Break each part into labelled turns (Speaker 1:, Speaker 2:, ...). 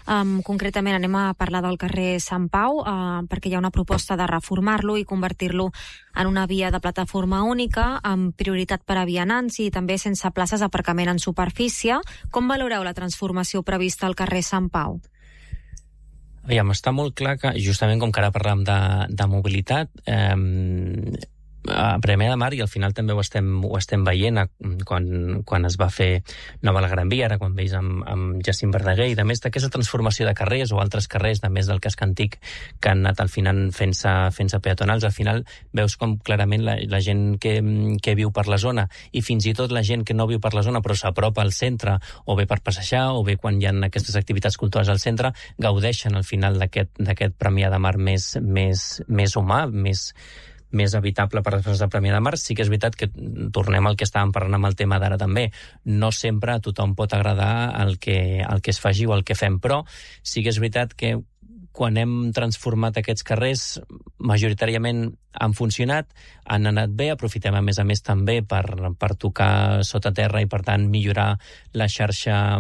Speaker 1: Concretament anem a parlar del carrer Sant Pau, perquè hi ha una proposta de reformar-lo i convertir-lo en una via de plataforma única, amb prioritat per a vianants i també sense places d'aparcament en superfície. Com valoreu la transformació prevista al carrer Sant Pau?
Speaker 2: Aviam, està molt clar que, justament com que ara parlem de mobilitat, a Premià de Mar, i al final també ho estem veient quan es va fer Nova la Gran Via, ara quan veus amb Jacint Verdaguer, i a més d'aquesta transformació de carrers o altres carrers, a més del casc antic, que han anat al final fent-se peatonals, al final veus com clarament la gent que viu per la zona, i fins i tot la gent que no viu per la zona però s'apropa al centre, o bé per passejar, o bé quan hi ha aquestes activitats culturals al centre, gaudeixen al final d'aquest Premià de Mar més humà, més habitable per les persones de Premià de Mar. Sí que és veritat que tornem al que estàvem parlant amb el tema d'ara també. No sempre a tothom pot agradar el que es faci o el que fem, però sí que és veritat que quan hem transformat aquests carrers, majoritàriament han funcionat, han anat bé, aprofitem a més també per tocar sota terra i per tant millorar la xarxa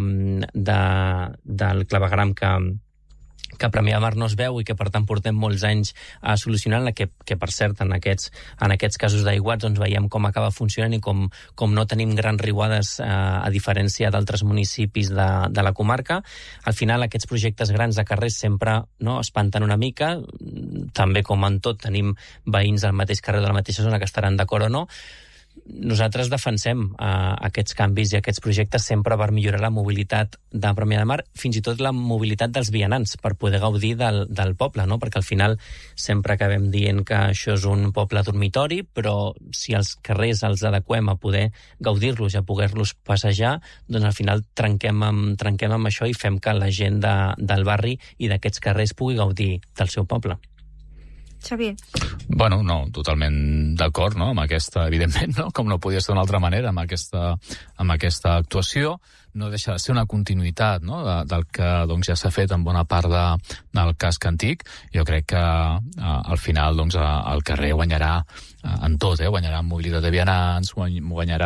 Speaker 2: del clavegram que a Premià de Mar no es veu i que per tant portem molts anys solucionant-la, que per cert en aquests casos d'aiguats doncs veiem com acaba funcionant i com no tenim grans riuades a diferència d'altres municipis de la comarca. Al final aquests projectes grans de carrers sempre espanten una mica, també com en tot tenim veïns del mateix carrer de la mateixa zona que estaran d'acord o no. Nosaltres defensem aquests canvis i aquests projectes sempre per millorar la mobilitat de Premià de Mar, fins i tot la mobilitat dels vianants, per poder gaudir del poble, no? Perquè al final sempre acabem dient que això és un poble dormitori, però si els carrers els adequem a poder gaudir-los i a poder-los passejar, doncs al final trenquem amb això i fem que la gent del barri i d'aquests carrers pugui gaudir del seu poble.
Speaker 1: Xavier.
Speaker 3: Bueno, no, totalment d'acord, no? Amb aquesta, evidentment, no? Com no podia ser d'una altra manera, amb aquesta actuació. No deixa de ser una continuïtat, no? Del que doncs, ja s'ha fet en bona part del casc antic. Jo crec que al final doncs, el carrer guanyarà en tot, guanyarà en mobilitat de vianants, guanyarà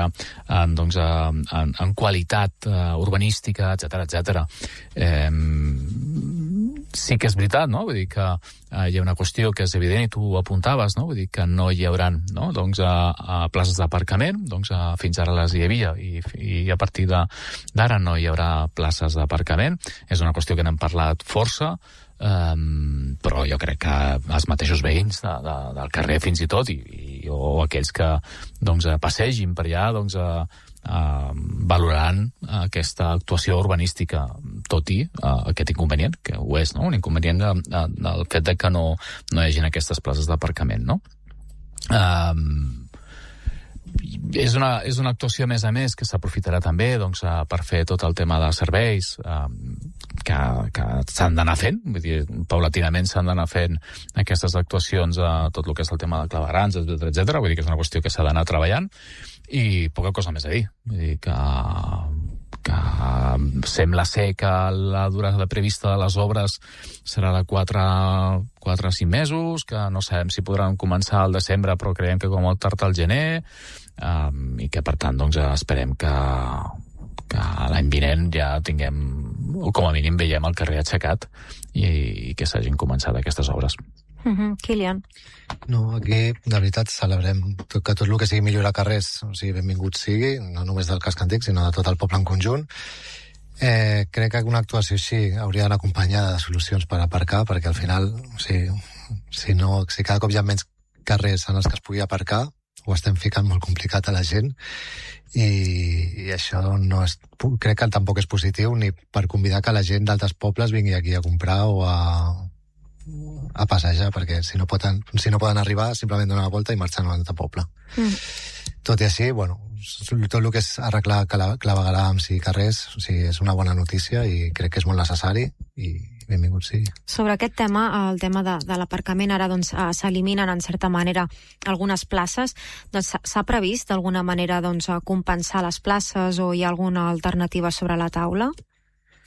Speaker 3: en qualitat urbanística, etcètera. Sí que és veritat, no? Vull dir que hi ha una qüestió que és evident i tu ho apuntaves, no? Vull dir que no hi haurà places d'aparcament, fins ara les hi havia i a partir d'ara no hi haurà places d'aparcament. És una qüestió que n'hem parlat força, però jo crec que els mateixos veïns del carrer fins i tot o aquells que passegin per allà valoraran aquesta actuació urbanística, tot i aquest inconvenient, que ho és, no? Un inconvenient del fet de que no hi hagin aquestes places d'aparcament, no? És una actuació, a més, que s'aprofitarà també per fer tot el tema de serveis que s'han d'anar fent, vull dir, paulatinament s'han d'anar fent aquestes actuacions a tot el que és el tema de clavegrans, etcètera. Vull dir que és una qüestió que s'ha d'anar treballant i poca cosa més a dir. Vull dir que sembla ser que la durada prevista de les obres serà de 4 a 5 mesos, que no sabem si podran començar al desembre, però creiem que com molt tard al gener, i que per tant esperem que l'any vinent ja tinguem, o com a mínim veiem el carrer aixecat i que s'hagin començat aquestes obres.
Speaker 1: Kilian.
Speaker 4: No, aquí, de veritat, celebrem que tot el que sigui millorar carrers, o sigui, benvingut sigui, no només del casc antic, sinó de tot el poble en conjunt. Crec que una actuació així hauria d'anar acompanyada de solucions per aparcar, perquè al final, si cada cop hi ha menys carrers en els que es pugui aparcar, ho estem ficant molt complicat a la gent, i això crec que tampoc és positiu ni per convidar que la gent d'altres pobles vingui aquí a comprar o a passejar, perquè si no poden arribar, simplement donar la volta i marxar a un altre poble. Tot i així, tot el que és arreglar clavegrams i carrers, és una bona notícia i crec que és molt necessari i benvingut sigui.
Speaker 1: Sobre aquest tema, el tema de l'aparcament, ara s'eliminen en certa manera algunes places. S'ha previst d'alguna manera compensar les places o hi ha alguna alternativa sobre la taula?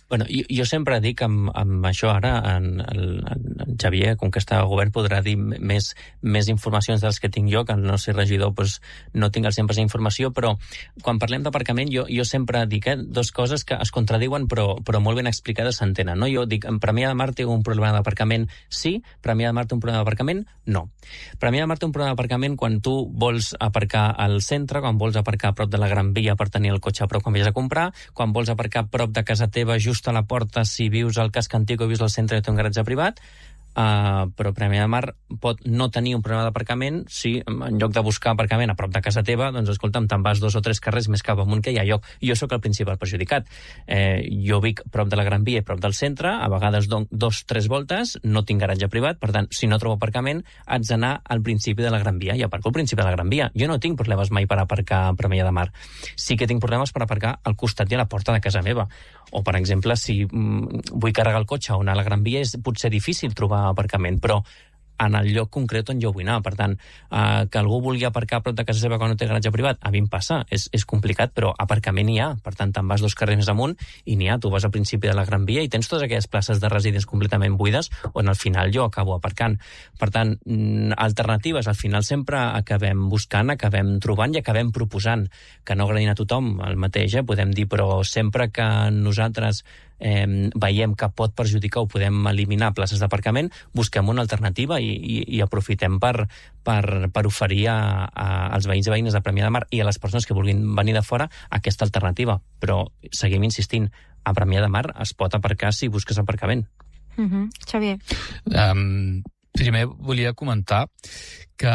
Speaker 2: Bueno, jo sempre dic amb això ara, en Xavier, com que està al govern, podrà dir més informacions de les que tinc jo, que al no ser regidor doncs, no tinc el 100% d'informació, però quan parlem d'aparcament jo sempre dic dues coses que es contradiuen però molt ben explicades s'entenen. No? Jo dic, en Premià de Mar té un problema d'aparcament, sí, Premià de Mar té un problema d'aparcament, no. Premià de Mar té un problema d'aparcament quan tu vols aparcar al centre, quan vols aparcar a prop de la Gran Via per tenir el cotxe a prop quan vayas a comprar, quan vols aparcar a prop de casa teva just a la porta si vius al casc antic o vius al centre i té un garatge privat, però Premià de Mar pot no tenir un problema d'aparcament si en lloc de buscar aparcament a prop de casa teva, doncs escolta'm, te'n vas 2 o 3 carrers més cap amunt que hi ha lloc. Jo sóc el principal perjudicat. Jo vic prop de la Gran Via i prop del centre, a vegades dono 2-3 voltes, no tinc garatge privat, per tant, si no trobo aparcament, haig d'anar al principi de la Gran Via i aparco al principi de la Gran Via. Jo no tinc problemes mai per aparcar a Premià de Mar. Sí que tinc problemes per aparcar al costat i a la porta de casa meva. O, per exemple, si vull carregar el cotxe o anar a la Gran Via, és potser difícil trobar aparcament, però en el lloc concret on jo vull anar. Per tant, que algú vulgui aparcar a prop de casa seva quan no té garatge privat, a mi em passa, és complicat, però aparcament hi ha. Per tant, te'n vas 2 carrers més amunt i n'hi ha. Tu vas al principi de la Gran Via i tens totes aquelles places de residents completament buides on al final jo acabo aparcant. Per tant, alternatives al final sempre acabem buscant, acabem trobant i acabem proposant. Que no agradin a tothom el mateix, podem dir, però sempre que nosaltres veiem que pot perjudicar o podem eliminar places d'aparcament, busquem una alternativa i aprofitem per oferir als veïns i veïnes de Premià de Mar i a les persones que vulguin venir de fora aquesta alternativa. Però seguim insistint, a Premià de Mar es pot aparcar si busques aparcament.
Speaker 1: Xavier.
Speaker 3: Primer volia comentar que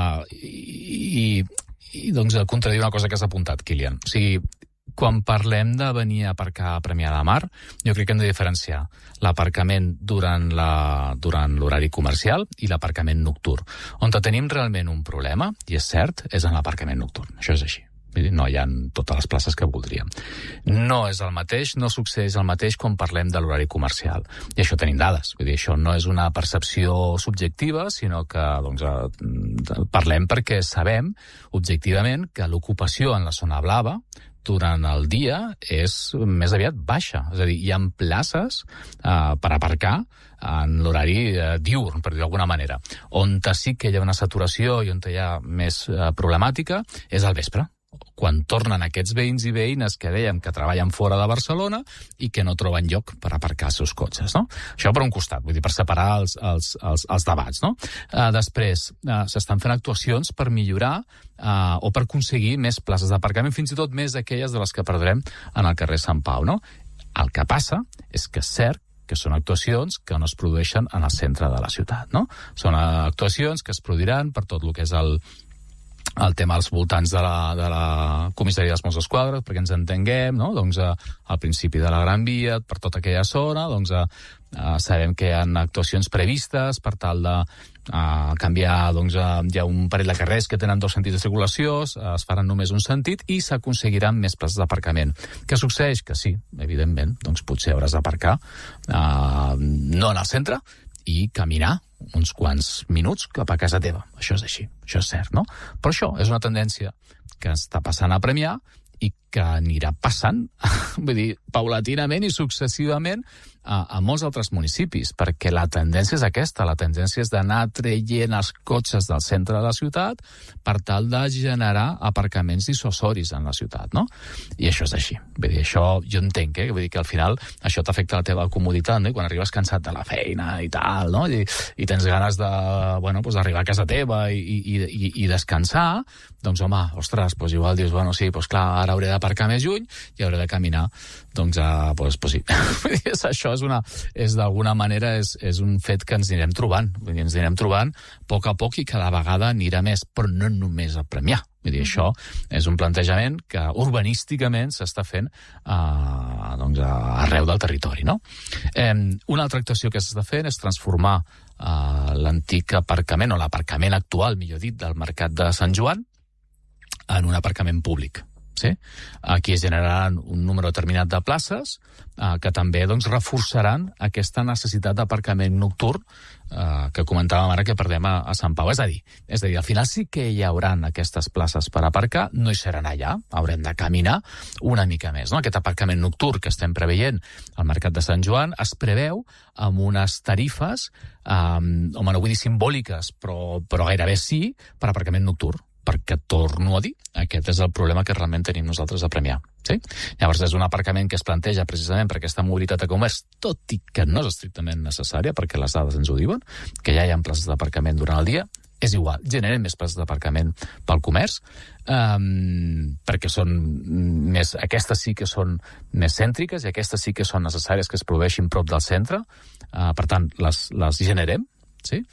Speaker 3: doncs contradir una cosa que has apuntat, Kilian. O sigui, quan parlem de venir a aparcar a Premià de Mar, jo crec que hem de diferenciar l'aparcament durant l'horari comercial i l'aparcament nocturn. On tenim realment un problema, i és cert, és en l'aparcament nocturn. Això és així. No hi ha totes les places que voldríem. No és el mateix, no succeeix el mateix quan parlem de l'horari comercial. I això tenim dades. Vull dir, això no és una percepció subjectiva, sinó que parlem perquè sabem objectivament que l'ocupació en la zona blava durant el dia és més aviat baixa. És a dir, hi ha places per aparcar en l'horari diurn, per dir d'alguna manera. On sí que hi ha una saturació i on hi ha més problemàtica és al vespre, quan tornen aquests veïns i veïnes que dèiem que treballen fora de Barcelona i que no troben lloc per aparcar els seus cotxes, no? Això per un costat, vull dir, per separar els debats, no? Després, s'estan fent actuacions per millorar o per aconseguir més places d'aparcament, fins i tot més d'aquelles de les que perdrem en el carrer Sant Pau, no? El que passa és que és cert que són actuacions que no es produeixen en el centre de la ciutat, no? Són actuacions que es produiran per tot el que és el tema als voltants de la comissaria dels Mossos d'Esquadra, perquè ens entenguem, no? Doncs al principi de la Gran Via, per tota aquella zona, doncs sabem que hi ha actuacions previstes per tal de canviar, doncs hi ha un parell de carrers que tenen 2 sentits de circulació, es faran només un sentit i s'aconseguiran més places d'aparcament. Què succeeix? Que sí, evidentment, doncs potser hauràs d'aparcar no en el centre i caminar uns quants minuts cap a casa teva. Això és així, això és cert, no? Però això és una tendència que està passant a Premià i que anirà passant, vull dir, paulatinament i successivament a molts altres municipis, perquè la tendència és aquesta, la tendència és d'anar traient els cotxes del centre de la ciutat per tal de generar aparcaments dissuasoris en la ciutat, no? I això és així. Vull dir, això jo entenc, vull dir que al final això t'afecta la teva comoditat, no? I quan arribes cansat de la feina i tal, no? I tens ganes de, bueno, doncs d'arribar a casa teva i descansar, doncs home, ostres, doncs igual dius, bueno, sí, doncs clar, ara hauré d'aparcar més lluny i hauré de caminar, doncs sí. És d'alguna manera és un fet que ens anirem trobant. Vull dir, ens anirem trobant a poc i cada vegada anirà més, però no només a Premià. Vull dir, això és un plantejament que urbanísticament s'està fent arreu del territori, no? Una altra actuació que s'està fent és transformar l'antic aparcament, o l'aparcament actual, millor dit, del Mercat de Sant Joan en un aparcament públic. Sí? Aquí es generaran un número determinat de places que també doncs, reforçaran aquesta necessitat d'aparcament nocturn que comentàvem ara que perdem a Sant Pau. És a dir, al final sí que hi hauran aquestes places per aparcar, no hi seran allà, haurem de caminar una mica més. No? Aquest aparcament nocturn que estem preveient al Mercat de Sant Joan es preveu amb unes tarifes, home, no vull dir simbòliques, però gairebé sí, per aparcament nocturn. Perquè, torno a dir, aquest és el problema que realment tenim nosaltres a Premià. Sí? Llavors, és un aparcament que es planteja precisament per aquesta mobilitat de comerç, tot i que no és estrictament necessària, perquè les dades ens ho diuen, que ja hi ha places d'aparcament durant el dia. És igual, generem més places d'aparcament pel comerç, perquè són més, aquestes sí que són més cèntriques i aquestes sí que són necessàries que es produeixin prop del centre, per tant, les generem, sí?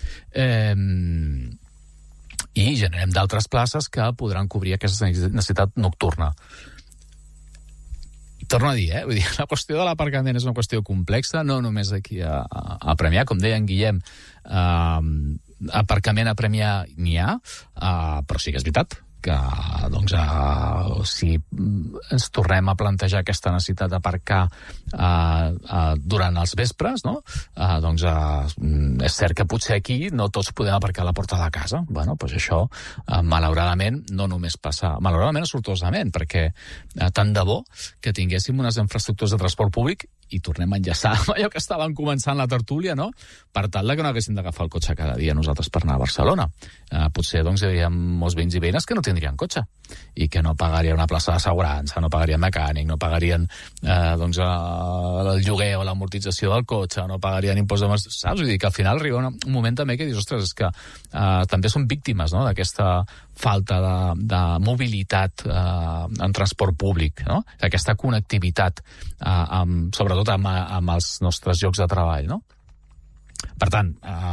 Speaker 3: I generem d'altres places que podran cobrir aquesta necessitat nocturna. Torno a dir, vull dir, la qüestió de l'aparcament és una qüestió complexa, no només aquí a Premià, com deia en Guillem, aparcament a Premià n'hi ha, però sí que és veritat que doncs, si ens tornem a plantejar aquesta necessitat d'aparcar durant els vespres, no? Doncs és cert que potser aquí no tots podem aparcar a la porta de casa. Bueno, doncs això, malauradament, no només passa... Malauradament, sortosament, perquè tant de bo que tinguéssim unes infraestructures de transport públic i tornem a enllaçar amb allò que estàvem començant la tertúlia, no? Per tal que no haguéssim d'agafar el cotxe cada dia nosaltres per anar a Barcelona. Potser doncs, hi hauria molts veïns i veïnes que no tindrien cotxe i que no pagarien una plaça d'assegurança, no pagarien mecànic, no pagarien doncs, el lloguer o l'amortització del cotxe, no pagarien impost de... Saps? Vull dir que al final arriba un moment també que dius, ostres, és que també són víctimes, no?, d'aquesta falta de mobilitat en transport públic, no? Aquesta connectivitat, sobretot amb els nostres llocs de treball, no? Per tant,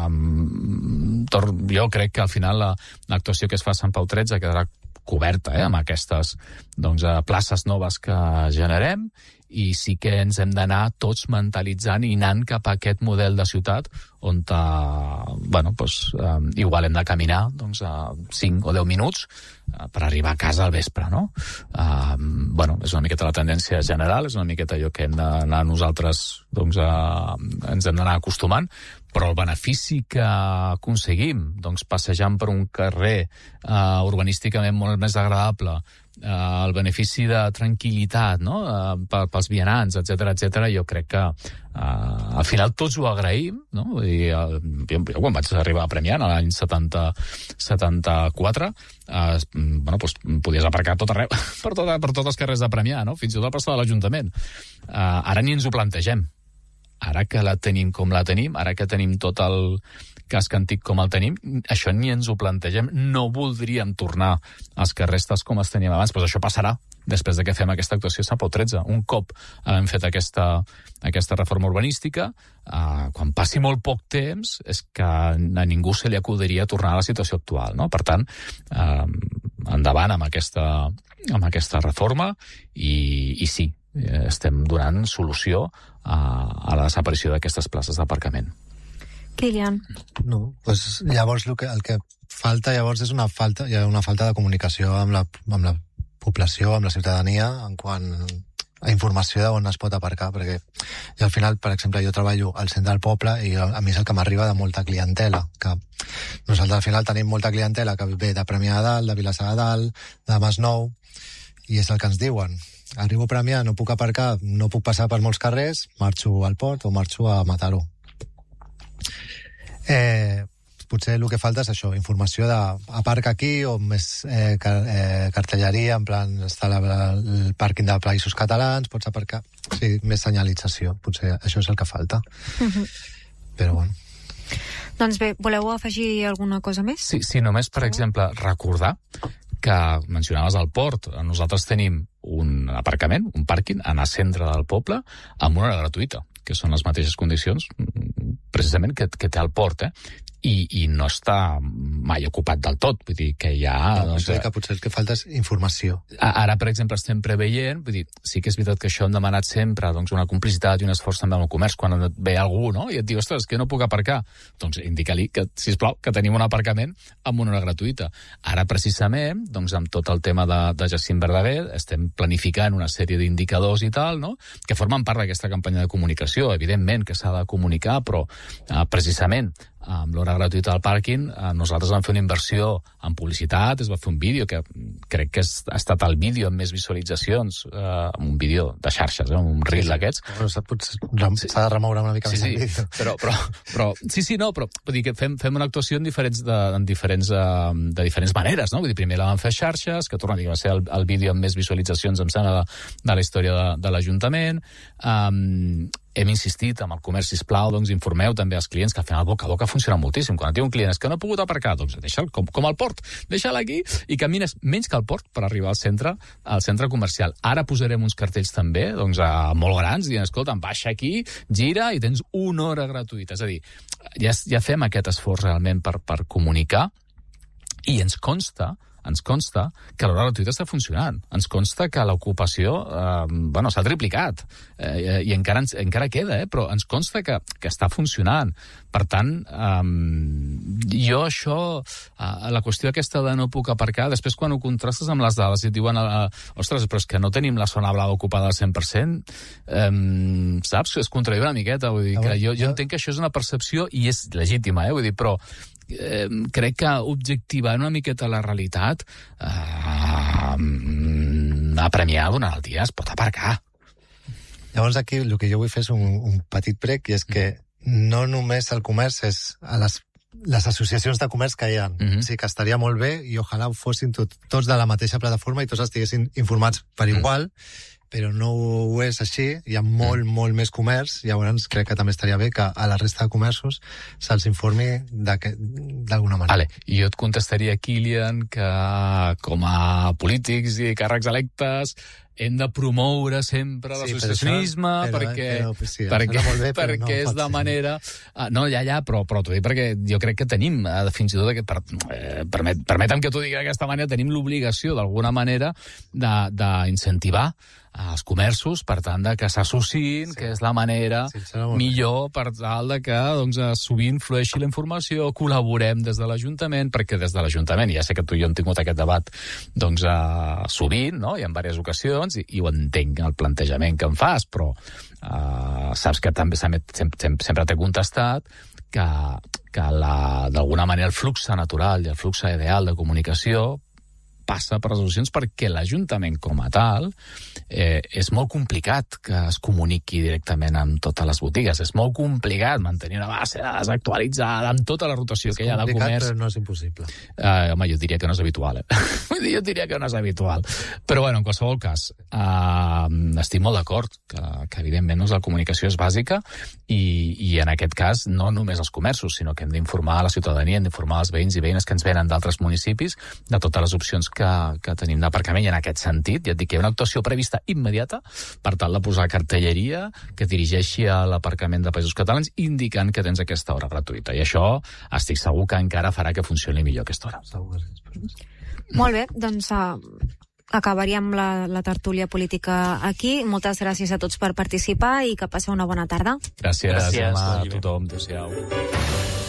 Speaker 3: jo crec que al final l'actuació que es fa a Sant Pau 13 quedarà coberta amb aquestes places noves que generem, i sí que ens hem d'anar tots mentalitzant i anant cap a aquest model de ciutat on igual hem de caminar 5 o 10 minuts per arribar a casa al vespre, no? És una miqueta la tendència general, és una miqueta allò que hem d'anar nosaltres, ens hem d'anar acostumant, però el benefici que aconseguim passejant per un carrer urbanísticament molt més agradable, el benefici de tranquil·litat, no?, pels vianants, etc., jo crec que al final tots ho agraïm, no? Vull dir, jo quan vaig arribar a Premià l'any 74, podies aparcar tot arreu, per tots els carrers de Premià, no? Fins i tot al plaça de l'Ajuntament. Ara ni ens ho plantegem. Ara que la tenim com la tenim, ara que tenim tot el casc antic com el tenim, això ni ens ho plantegem. No voldríem tornar als carrers com els teníem abans, però això passarà després de que fem aquesta actuació a Sant Pau 13. Un cop hem fet aquesta reforma urbanística, quan passi molt poc temps, és que a ningú se li acudiria tornar a la situació actual, no? Per tant, endavant amb aquesta reforma i sí, estem donant solució a la desaparició d'aquestes places d'aparcament.
Speaker 1: Kilian.
Speaker 4: No, doncs llavors el que falta llavors és una falta de comunicació amb la població, amb la ciutadania, en quant a informació d'on es pot aparcar, perquè al final, per exemple, jo treballo al centre del poble i a mi és el que m'arriba de molta clientela, que nosaltres al final tenim molta clientela que ve de Premià de Dalt, de Vilassar de Dalt, de Masnou, i és el que ens diuen. Arribo a Premià, no puc aparcar, no puc passar per molts carrers, marxo al port o marxo a Mataró. Potser el que falta és això, informació d'aparca aquí o més cartelleria, en plan està el pàrquing de Països Catalans, pots aparcar, sí, més senyalització, potser això és el que falta. Però bueno.
Speaker 1: Doncs bé, voleu afegir alguna cosa més?
Speaker 3: Sí, només per exemple recordar que mencionaves el port. Nosaltres tenim un aparcament, un pàrquing, en el centre del poble, amb una hora gratuïta, que són les mateixes condicions, precisament, que té el port, i no està mai ocupat del tot, vull dir que hi ha...
Speaker 4: Doncs, que potser el que falta és informació.
Speaker 3: Ara, per exemple, estem preveient, vull dir, sí que és veritat que això hem demanat sempre, doncs, una complicitat i un esforç també amb el comerç, quan ve algú, no?, i et diu, ostres, que no puc aparcar, doncs indica-li que, sisplau, que tenim un aparcament amb una hora gratuïta. Ara, precisament, doncs, amb tot el tema de Jacint Verdaguer, estem planificant una sèrie d'indicadors i tal, no?, que formen part d'aquesta campanya de comunicació. Evidentment que s'ha de comunicar, però precisament amb l'hora gratuïta del pàrquing, nosaltres vam fer una inversió en publicitat, es va fer un vídeo, que crec que ha estat el vídeo amb més visualitzacions, un vídeo de xarxes, un reel d'aquests.
Speaker 4: Però s'ha de remoure una mica més el vídeo.
Speaker 3: Però vull dir que fem una actuació de diferents maneres, no? Vull dir, primer la vam fer a xarxes, que torna a dir que va ser el vídeo amb més visualitzacions, em sembla, de la història de l'Ajuntament. Hem insistit amb el comerç, sisplau, doncs informeu també als clients, que al final boca a boca funciona moltíssim. Quan et diu un client que no ha pogut aparcar, doncs deixa'l com al port, deixa'l aquí i camines menys que al port per arribar al centre comercial. Ara posarem uns cartells també, doncs molt grans, dient, escolta, baixa aquí, gira i tens una hora gratuïta. És a dir, ja fem aquest esforç realment per comunicar i ens consta que l'hora gratuïta està funcionant. Ens consta que l'ocupació s'ha triplicat i encara queda, però ens consta que està funcionant. Per tant, jo això, la qüestió aquesta de no puc aparcar, després quan ho contrastes amb les dades i et diuen, ostres, però és que no tenim la zona blava ocupada al 100%, saps? Es contradiu una miqueta, vull dir que jo entenc que això és una percepció i és legítima, vull dir, però crec que objectivant una miqueta la realitat a Premià durant el dia es pot aparcar.
Speaker 4: Llavors aquí el que jo vull fer és un petit prec, i és que no només el comerç, és a les associacions de comerç que hi ha. O sigui que estaria molt bé i ojalà ho fossin tots de la mateixa plataforma i tots estiguessin informats per igual, però no ho és així, hi ha molt més comerç, llavors crec que també estaria bé que a la resta de comerços se'ls informi d'alguna manera.
Speaker 3: Vale. I jo et contestaria, Kilian, que com a polítics i càrrecs electes hem de promoure sempre l'associacionisme perquè és de manera... No, però t'ho dic perquè jo crec que tenim, fins i tot, permetem que t'ho digui d'aquesta manera, tenim l'obligació d'alguna manera d'incentivar els comerços, per tant, que s'associïn, que és la manera millor per tal de que sovint flueixi la informació, col·laborem des de l'Ajuntament, perquè des de l'Ajuntament, ja sé que tu i jo hem tingut aquest debat sovint, no? I en diverses ocasions, i ho entenc, el plantejament que em fas, però saps que també sempre t'he contestat que d'alguna manera el flux natural i el flux ideal de comunicació passa per les associacions perquè l'Ajuntament com a tal és molt complicat que es comuniqui directament amb totes les botigues. És molt complicat mantenir una base de dades actualitzada amb tota la rotació que hi ha del comerç.
Speaker 4: És complicat, però no és impossible.
Speaker 3: Home, jo diria que no és habitual, Jo diria que no és habitual. Però, en qualsevol cas, estic molt d'acord que evidentment la comunicació és bàsica i en aquest cas no només els comerços, sinó que hem d'informar a la ciutadania, hem d'informar els veïns i veïnes que ens venen d'altres municipis de totes les opcions que tenim d'aparcament, i en aquest sentit, ja et dic que hi ha una actuació prevista immediata per tal de posar cartelleria que dirigeixi a l'aparcament de Països Catalans indicant que tens aquesta hora gratuïta. I això estic segur que encara farà que funcioni millor aquesta hora.
Speaker 1: Molt bé, doncs acabaríem la tertúlia política aquí. Moltes gràcies a tots per participar i que passeu una bona tarda.
Speaker 3: Gràcies a tothom. Adéu-siau.